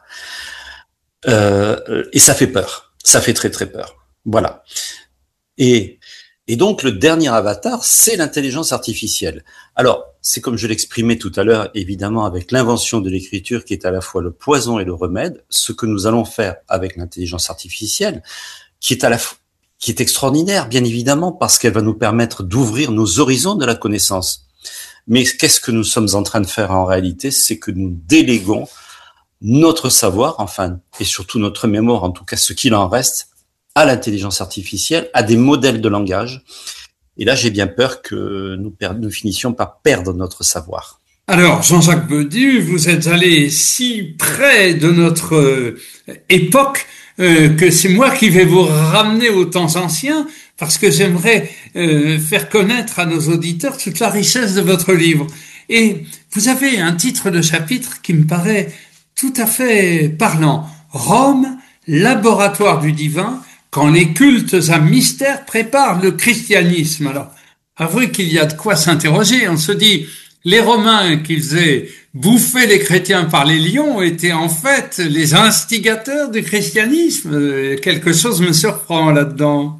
Euh, et ça fait peur. Ça fait très, très peur. Voilà. Et, et donc, le dernier avatar, c'est l'intelligence artificielle. Alors, c'est comme je l'exprimais tout à l'heure, évidemment, avec l'invention de l'écriture qui est à la fois le poison et le remède, ce que nous allons faire avec l'intelligence artificielle, qui est à la fois qui est extraordinaire, bien évidemment, parce qu'elle va nous permettre d'ouvrir nos horizons de la connaissance. Mais qu'est-ce que nous sommes en train de faire en réalité ? C'est que nous déléguons notre savoir, enfin, et surtout notre mémoire, en tout cas ce qu'il en reste, à l'intelligence artificielle, à des modèles de langage. Et là, j'ai bien peur que nous, per- nous finissions par perdre notre savoir. Alors, Jean-Jacques Bedu, vous êtes allé si près de notre euh, époque euh, que c'est moi qui vais vous ramener aux temps anciens, parce que j'aimerais euh, faire connaître à nos auditeurs toute la richesse de votre livre. Et vous avez un titre de chapitre qui me paraît tout à fait parlant. Rome, laboratoire du divin, quand les cultes à mystère préparent le christianisme. Alors, avouez qu'il y a de quoi s'interroger. On se dit, les Romains qui faisaient bouffer les chrétiens par les lions étaient en fait les instigateurs du christianisme. Quelque chose me surprend là-dedans.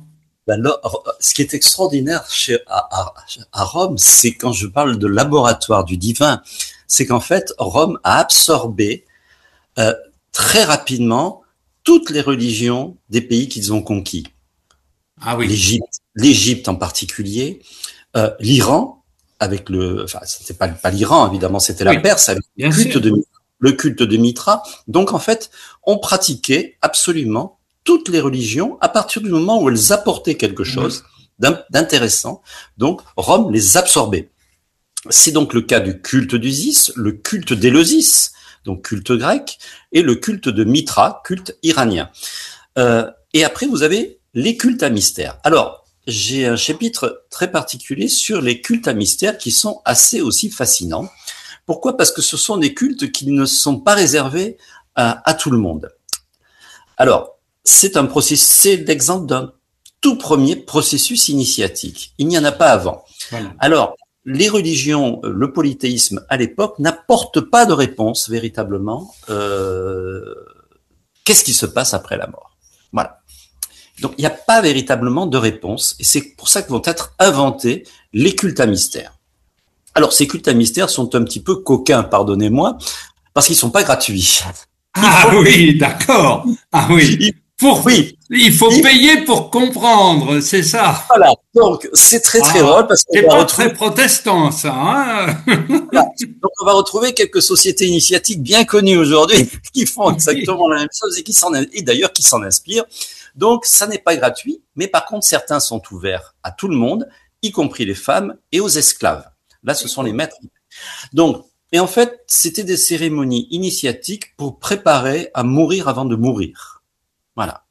Ben, là, ce qui est extraordinaire chez, à, à, à Rome, c'est quand je parle de laboratoire du divin, c'est qu'en fait, Rome a absorbé euh, très rapidement toutes les religions des pays qu'ils ont conquis. Ah oui. L'Égypte, l'Égypte en particulier, euh, l'Iran, avec le, enfin, c'était pas, pas l'Iran, évidemment, c'était la Oui, Perse, avec le culte, de, le culte de Mitra. Donc, en fait, on pratiquait absolument toutes les religions à partir du moment où elles apportaient quelque chose d'intéressant. Donc, Rome les absorbait. C'est donc le cas du culte d'Usis, le culte d'Éleusis, donc culte grec, et le culte de Mitra, culte iranien. Euh, et après, vous avez les cultes à mystère. Alors, j'ai un chapitre très particulier sur les cultes à mystère qui sont assez aussi fascinants. Pourquoi ? Parce que ce sont des cultes qui ne sont pas réservés à, à tout le monde. Alors, c'est un processus, c'est l'exemple d'un tout premier processus initiatique. Il n'y en a pas avant. Voilà. Alors, les religions, le polythéisme à l'époque n'apportent pas de réponse véritablement. Euh, qu'est-ce qui se passe après la mort ? Voilà. Donc, il n'y a pas véritablement de réponse, et c'est pour ça que vont être inventés les cultes à mystère. Alors, ces cultes à mystère sont un petit peu coquins, pardonnez-moi, parce qu'ils sont pas gratuits. Ah faut... oui, d'accord. Ah oui. Pour, oui. Il faut il... payer pour comprendre, c'est ça. Voilà. Donc, c'est très, très ah, drôle parce qu'on c'est va pas retrouver... très protestant, ça, hein. Voilà. Donc, on va retrouver quelques sociétés initiatiques bien connues aujourd'hui qui font exactement oui. la même chose et qui s'en, et d'ailleurs, qui s'en inspirent. Donc, ça n'est pas gratuit, mais par contre, certains sont ouverts à tout le monde, y compris les femmes et aux esclaves. Là, ce sont les maîtres. Donc, et en fait, c'était des cérémonies initiatiques pour préparer à mourir avant de mourir. Voilà.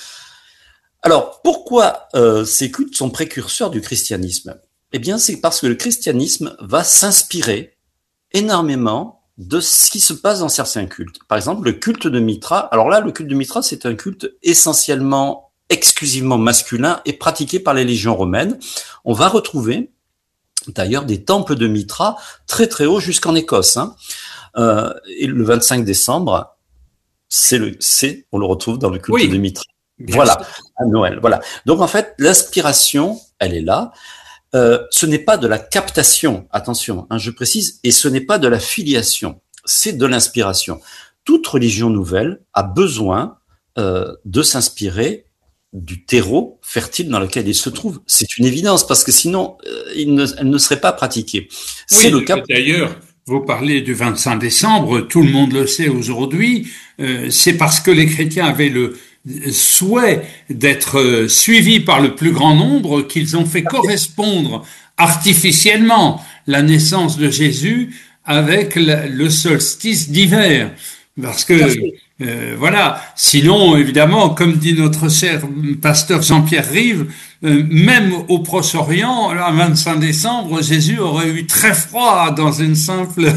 Alors, pourquoi euh, ces cultes sont précurseurs du christianisme ? Eh bien, c'est parce que le christianisme va s'inspirer énormément de ce qui se passe dans certains cultes. Par exemple, le culte de Mitra. Alors là, le culte de Mitra, c'est un culte essentiellement, exclusivement masculin et pratiqué par les légions romaines. On va retrouver d'ailleurs des temples de Mitra très très hauts jusqu'en Écosse. Hein. Euh, et le vingt-cinq décembre, c'est le, c'est, on le retrouve dans le culte oui, de Mitra. Voilà, sûr. À Noël. Voilà. Donc en fait, l'inspiration, elle est là. Euh, ce n'est pas de la captation, attention, hein, je précise, et ce n'est pas de la filiation, c'est de l'inspiration. Toute religion nouvelle a besoin euh, de s'inspirer du terreau fertile dans lequel il se trouve. C'est une évidence, parce que sinon, euh, il ne, elle ne serait pas pratiquée. C'est oui, le cas. D'ailleurs, vous parlez du vingt-cinq décembre, tout le monde le sait aujourd'hui, euh, c'est parce que les chrétiens avaient le souhait d'être suivis par le plus grand nombre qu'ils ont fait correspondre artificiellement la naissance de Jésus avec le solstice d'hiver. Parce que, euh, voilà, sinon, évidemment, comme dit notre cher pasteur Jean-Pierre Rive, euh, même au Proche-Orient, le vingt-cinq décembre, Jésus aurait eu très froid dans une simple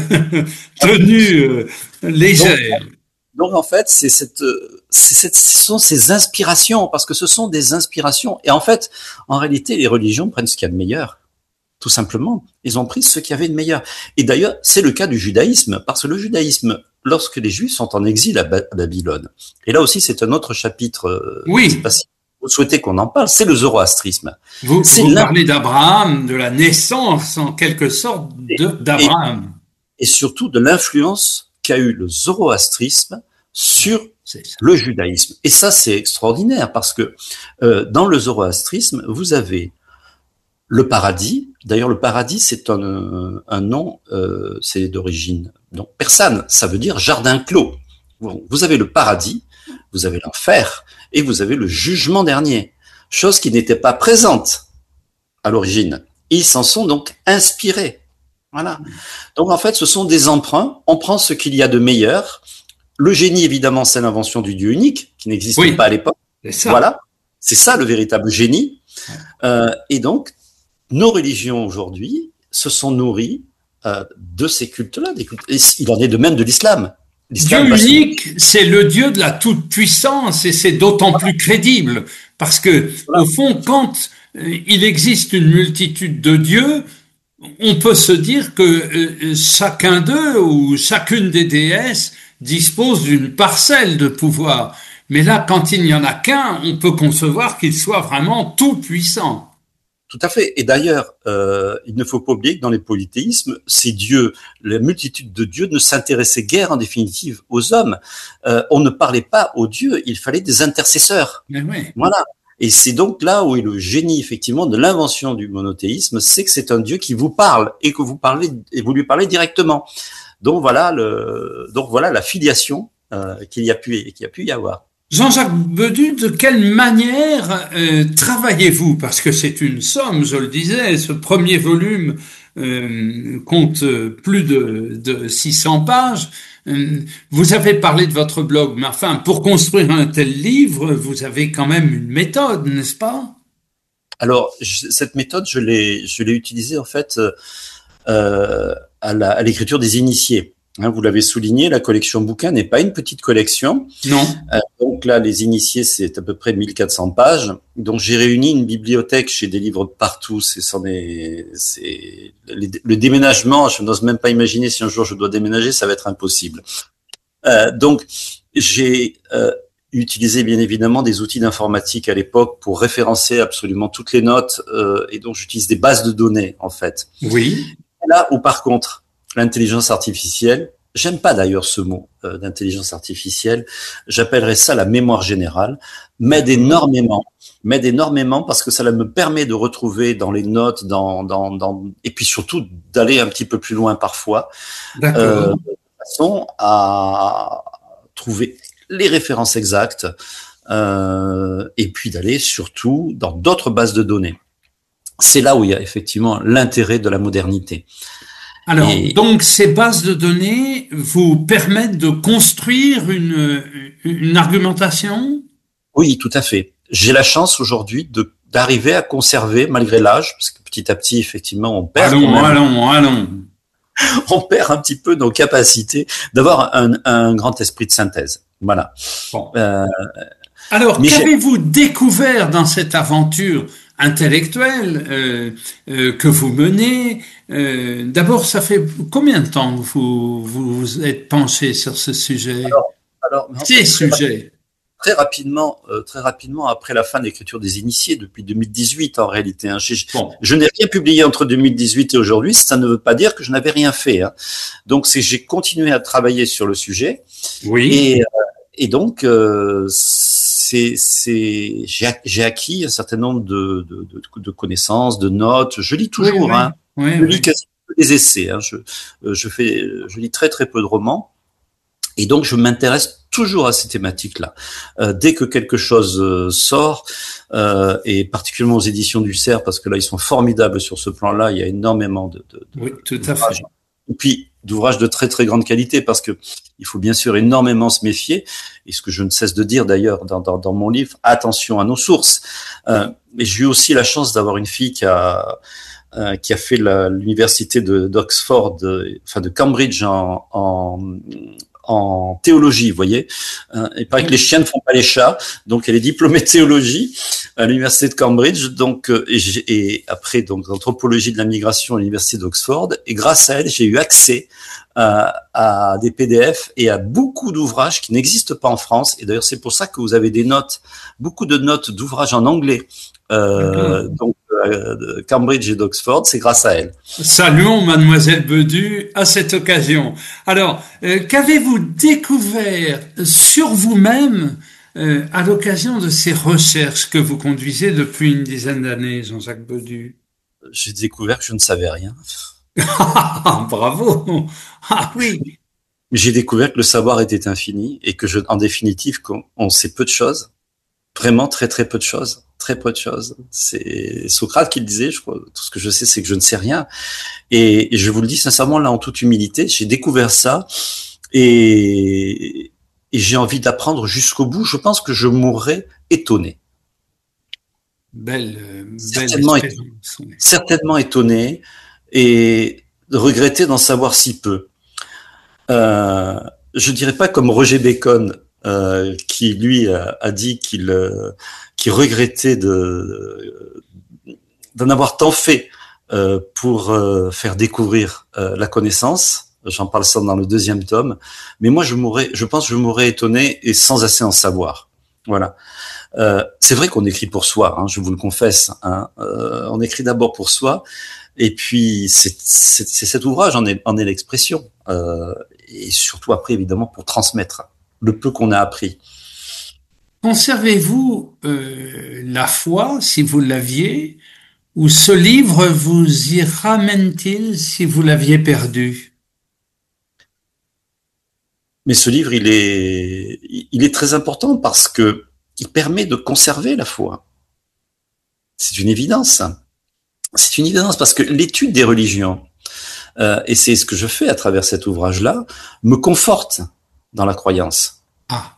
tenue euh, légère. Donc, donc, en fait, c'est cette, c'est cette, ce sont ces inspirations, parce que ce sont des inspirations. Et en fait, en réalité, les religions prennent ce qu'il y a de meilleur. Tout simplement. Ils ont pris ce qu'il y avait de meilleur. Et d'ailleurs, c'est le cas du judaïsme, parce que le judaïsme, lorsque les Juifs sont en exil à Babylone, et là aussi, c'est un autre chapitre, oui. Je sais pas si vous souhaitez qu'on en parle, c'est le zoroastrisme. Vous, c'est vous parlez d'Abraham, de la naissance, en quelque sorte, de, d'Abraham. Et, et surtout de l'influence qu'a eu le zoroastrisme sur le judaïsme. Et ça, c'est extraordinaire, parce que euh, dans le zoroastrisme, vous avez le paradis. D'ailleurs, le paradis, c'est un, un nom, euh, c'est d'origine donc persane. Ça veut dire jardin clos. Vous avez le paradis, vous avez l'enfer, et vous avez le jugement dernier. Chose qui n'était pas présente à l'origine. Ils s'en sont donc inspirés. Voilà. Donc, en fait, ce sont des emprunts. On prend ce qu'il y a de meilleur. Le génie, évidemment, c'est l'invention du Dieu unique, qui n'existait oui, pas à l'époque. C'est ça. Voilà. C'est ça, le véritable génie. Euh, et donc, nos religions aujourd'hui se sont nourries euh, de ces cultes-là. Des cultes. Et il en est de même de l'islam. l'islam Dieu unique, c'est le Dieu de la toute-puissance, et c'est d'autant voilà. plus crédible. Parce que, voilà. au fond, quand euh, il existe une multitude de dieux, on peut se dire que euh, chacun d'eux ou chacune des déesses dispose d'une parcelle de pouvoir. Mais là, quand il n'y en a qu'un, on peut concevoir qu'il soit vraiment tout puissant. Tout à fait. Et d'ailleurs, euh, il ne faut pas oublier que dans les polythéismes, ces dieux, la multitude de dieux ne s'intéressaient guère en définitive aux hommes. Euh, on ne parlait pas aux dieux, il fallait des intercesseurs. Mais oui. Voilà. Et c'est donc là où est le génie, effectivement, de l'invention du monothéisme, c'est que c'est un Dieu qui vous parle et que vous parlez et vous lui parlez directement. Donc voilà le, donc voilà la filiation euh, qu'il y a pu qu'il y a pu y avoir. Jean-Jacques Bedu, de quelle manière euh, travaillez-vous? Parce que c'est une somme, je le disais, ce premier volume euh, compte plus de, de six cents pages. Euh, vous avez parlé de votre blog, mais enfin, pour construire un tel livre, vous avez quand même une méthode, n'est-ce pas? Alors, je, cette méthode, je l'ai, je l'ai utilisée en fait euh, à, la, à l'écriture des initiés. Hein, vous l'avez souligné, la collection bouquin n'est pas une petite collection. Non. Euh, donc là, les initiés, c'est à peu près mille quatre cents pages. Donc j'ai réuni une bibliothèque, j'ai des livres partout. C'est, c'en est, c'est le, le déménagement. Je n'ose même pas imaginer si un jour je dois déménager, ça va être impossible. Euh, donc j'ai euh, utilisé bien évidemment des outils d'informatique à l'époque pour référencer absolument toutes les notes. Euh, et donc j'utilise des bases de données en fait. Oui. Là où par contre l'intelligence artificielle, j'aime pas d'ailleurs ce mot euh, d'intelligence artificielle, j'appellerais ça la mémoire générale, m'aide énormément, m'aide énormément parce que ça me permet de retrouver dans les notes, dans, dans, dans, et puis surtout d'aller un petit peu plus loin parfois, euh, de façon à trouver les références exactes, euh, et puis d'aller surtout dans d'autres bases de données. C'est là où il y a effectivement l'intérêt de la modernité. Alors, et donc, ces bases de données vous permettent de construire une, une argumentation? Oui, tout à fait. J'ai la chance aujourd'hui de, d'arriver à conserver, malgré l'âge, parce que petit à petit, effectivement, on perd. Allons, même, allons, allons. On perd un petit peu nos capacités d'avoir un, un grand esprit de synthèse. Voilà. Bon. Euh, Alors, qu'avez-vous découvert dans cette aventure intellectuelle euh, euh, que vous menez? euh, D'abord, ça fait combien de temps que vous vous, vous êtes penché sur ce sujet? Alors, alors ces sujets. Très rapidement, euh, très rapidement après la fin de l'écriture des initiés, depuis deux mille dix-huit en réalité. Hein, je, bon. je n'ai rien publié entre deux mille dix-huit et aujourd'hui. Ça ne veut pas dire que je n'avais rien fait. Hein. Donc, c'est j'ai continué à travailler sur le sujet. Oui. Et, euh, et donc, euh, c'est, c'est, j'ai, j'ai acquis un certain nombre de, de, de, de connaissances, de notes. Je lis toujours. Oui, oui. Hein. Oui, je lis oui. quasi des essais. Hein. Je, je fais, je lis très très peu de romans. Et donc, je m'intéresse toujours à ces thématiques-là. Euh, dès que quelque chose euh, sort, euh, et particulièrement aux éditions du Cerf, parce que là, ils sont formidables sur ce plan-là, il y a énormément de, de, de oui, tout à fait. Et puis, d'ouvrages de très, très grande qualité, parce que il faut bien sûr énormément se méfier, et ce que je ne cesse de dire d'ailleurs dans, dans, dans mon livre, attention à nos sources. Euh, mais j'ai eu aussi la chance d'avoir une fille qui a... Euh, qui a fait la, l'université de, d'Oxford, de, enfin de Cambridge en, en, en théologie, vous voyez. Euh, il paraît que les chiens ne font pas les chats, donc elle est diplômée de théologie à l'université de Cambridge, donc euh, et, et après donc d'anthropologie de la migration à l'université d'Oxford. Et grâce à elle, j'ai eu accès à, à des P D F et à beaucoup d'ouvrages qui n'existent pas en France. Et d'ailleurs, c'est pour ça que vous avez des notes, beaucoup de notes d'ouvrages en anglais. Euh, donc de Cambridge et d'Oxford, c'est grâce à elle. Saluons mademoiselle Bedu à cette occasion. Alors, euh, qu'avez-vous découvert sur vous-même euh, à l'occasion de ces recherches que vous conduisez depuis une dizaine d'années, Jean-Jacques Bedu? J'ai découvert que je ne savais rien. Bravo. Ah oui. J'ai découvert que le savoir était infini et que, je, en définitive, qu'on, on sait peu de choses. Vraiment très très peu de choses. Très peu de choses. C'est Socrate qui le disait, je crois. Tout ce que je sais, c'est que je ne sais rien. Et, et je vous le dis sincèrement, là, en toute humilité, j'ai découvert ça et, et j'ai envie d'apprendre jusqu'au bout. Je pense que je mourrai étonné. Belle, euh, belle certainement, étonné, certainement étonné et regretter d'en savoir si peu. Euh, je dirais pas comme Roger Bacon, Euh, qui lui a, a dit qu'il euh, qu'il regrettait de d'en avoir tant fait euh, pour euh, faire découvrir euh, la connaissance. J'en parle ça dans le deuxième tome. Mais moi, je mourrais, je pense, que je mourrais étonné et sans assez en savoir. Voilà. Euh, c'est vrai qu'on écrit pour soi, hein, je vous le confesse. Hein. Euh, on écrit d'abord pour soi, et puis c'est, c'est, c'est cet ouvrage en est, en est l'expression. Euh, et surtout après, évidemment, pour transmettre le peu qu'on a appris. Conservez-vous euh, la foi, si vous l'aviez, ou ce livre vous y ramène-t-il si vous l'aviez perdu? Mais ce livre, il est, il est très important parce que il permet de conserver la foi. C'est une évidence. C'est une évidence parce que l'étude des religions, euh, et c'est ce que je fais à travers cet ouvrage-là, me conforte dans la croyance. Ah.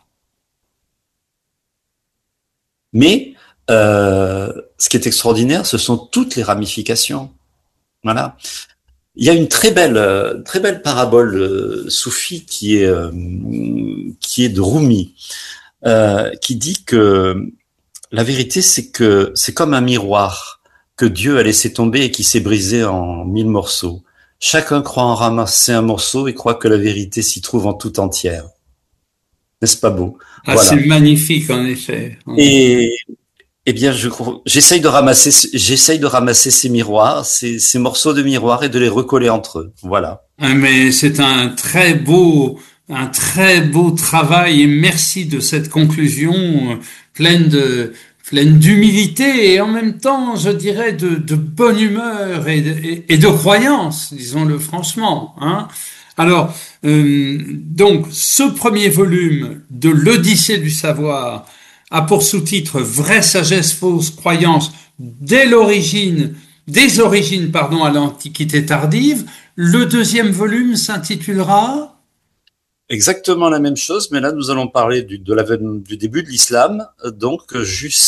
Mais euh, ce qui est extraordinaire, ce sont toutes les ramifications. Voilà. Il y a une très belle, très belle parabole euh, soufie qui est euh, qui est de Rumi, euh, qui dit que la vérité, c'est que c'est comme un miroir que Dieu a laissé tomber et qui s'est brisé en mille morceaux. Chacun croit en ramasser un morceau et croit que la vérité s'y trouve en tout entière. N'est-ce pas beau? Ah, voilà. C'est magnifique en effet. Et eh bien, je j'essaye de ramasser, j'essaye de ramasser ces miroirs, ces, ces morceaux de miroirs et de les recoller entre eux. Voilà. Mais c'est un très beau, un très beau travail et merci de cette conclusion pleine de, pleine d'humilité et en même temps, je dirais, de, de bonne humeur et de, et, et de croyance, disons-le franchement, hein. Alors, euh, donc, ce premier volume de l'Odyssée du savoir a pour sous-titre Vraie sagesse, fausse croyance dès l'origine, des origines, pardon, à l'Antiquité tardive. Le deuxième volume s'intitulera Exactement la même chose, mais là nous allons parler du, de la, du début de l'islam, donc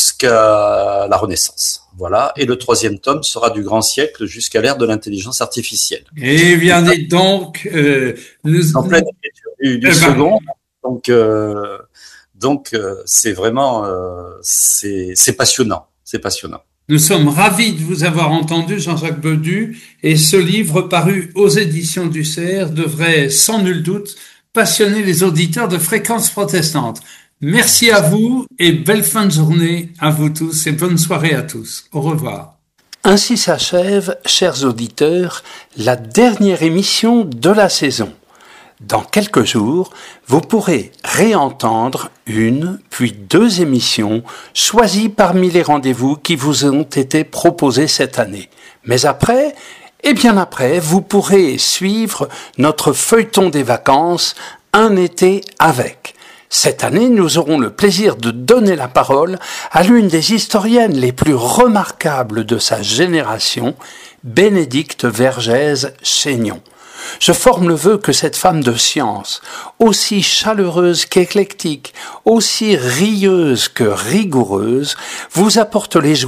jusqu'à la Renaissance. Voilà. Et le troisième tome sera du grand siècle jusqu'à l'ère de l'intelligence artificielle. Eh bien, dites donc, euh, nous en pleine écriture du, du eh ben, second. Donc, euh, donc euh, c'est vraiment, euh, c'est, c'est passionnant, c'est passionnant. Nous sommes ravis de vous avoir entendu, Jean-Jacques Bedu, et ce livre paru aux éditions du Cerf devrait, sans nul doute, passionner les auditeurs de Fréquence Protestante. Merci à vous et belle fin de journée à vous tous et bonne soirée à tous. Au revoir. Ainsi s'achève, chers auditeurs, la dernière émission de la saison. Dans quelques jours, vous pourrez réentendre une, puis deux émissions choisies parmi les rendez-vous qui vous ont été proposés cette année. Mais après, et bien après, vous pourrez suivre notre feuilleton des vacances, Un été avec. Cette année, nous aurons le plaisir de donner la parole à l'une des historiennes les plus remarquables de sa génération, Bénédicte Vergès-Chaignon. Je forme le vœu que cette femme de science, aussi chaleureuse qu'éclectique, aussi rieuse que rigoureuse, vous apporte les joies